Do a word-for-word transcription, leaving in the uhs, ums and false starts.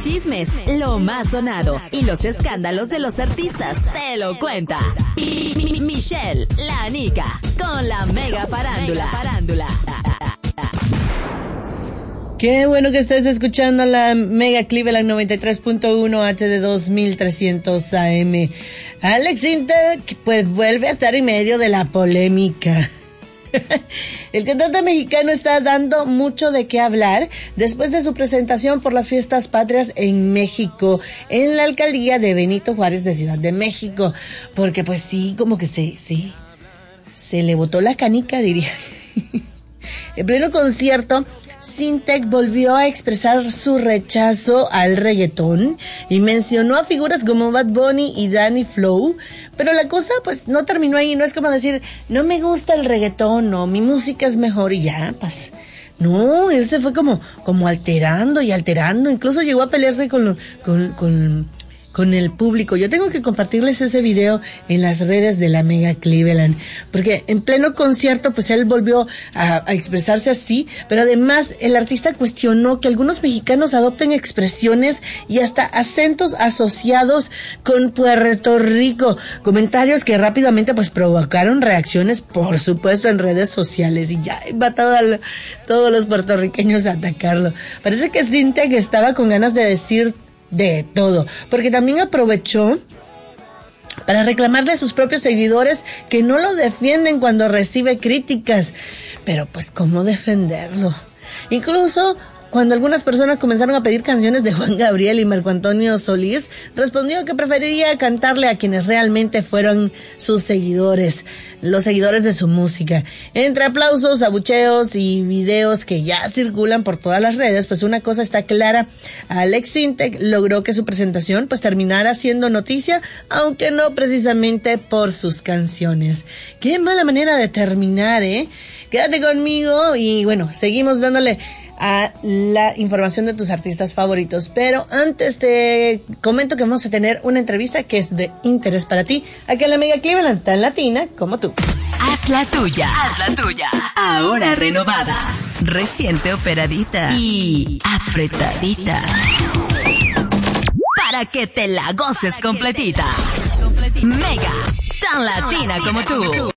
chismes, lo más sonado y los escándalos de los artistas te lo cuenta Mi- Mi- Michelle, la Nica, con la mega farándula. farándula. Qué bueno que estés escuchando la Mega Cleveland noventa y tres punto uno H D dos mil trescientos A M. Alex Intec, pues vuelve a estar en medio de la polémica. El cantante mexicano está dando mucho de qué hablar después de su presentación por las fiestas patrias en México, en la alcaldía de Benito Juárez de Ciudad de México, porque pues sí, como que sí, sí, se le botó la canica, diría. En pleno concierto, Intec volvió a expresar su rechazo al reggaetón y mencionó a figuras como Bad Bunny y Danny Flow, pero la cosa pues no terminó ahí. No es como decir, no me gusta el reggaetón o mi música es mejor y ya, pues no, él se fue como como alterando y alterando, incluso llegó a pelearse con con con con el público. Yo tengo que compartirles ese video en las redes de la Mega Cleveland, porque en pleno concierto pues él volvió a, a expresarse así, pero además el artista cuestionó que algunos mexicanos adopten expresiones y hasta acentos asociados con Puerto Rico, comentarios que rápidamente pues provocaron reacciones, por supuesto, en redes sociales, y ya va todo el, todos los puertorriqueños a atacarlo. Parece que Intec estaba con ganas de decir de todo, porque también aprovechó para reclamarle a sus propios seguidores que no lo defienden cuando recibe críticas. Pero pues, ¿cómo defenderlo? Incluso cuando algunas personas comenzaron a pedir canciones de Juan Gabriel y Marco Antonio Solís, respondió que preferiría cantarle a quienes realmente fueron sus seguidores, los seguidores de su música. Entre aplausos, abucheos y videos que ya circulan por todas las redes, pues una cosa está clara: Alex Intec logró que su presentación pues terminara siendo noticia, aunque no precisamente por sus canciones. Qué mala manera de terminar, ¿eh? Quédate conmigo y bueno, seguimos dándole a la información de tus artistas favoritos, pero antes te comento que vamos a tener una entrevista que es de interés para ti, aquí en la Mega Cleveland, tan latina como tú. Haz la tuya, haz la tuya, ahora renovada, reciente operadita y apretadita, para que te la goces completita. Mega, tan latina como tú.